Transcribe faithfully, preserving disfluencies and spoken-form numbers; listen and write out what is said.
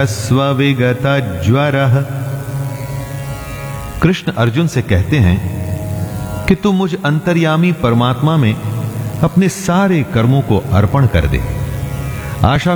स्वविगत ज्वरः। कृष्ण अर्जुन से कहते हैं कि तू मुझ अंतर्यामी परमात्मा में अपने सारे कर्मों को अर्पण कर दे। आशा